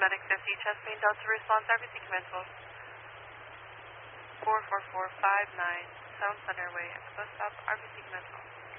Medic 50, chest pain, Delta response, RBC commenced. 44459, Sound Center Way, bus stop, RBC commenced.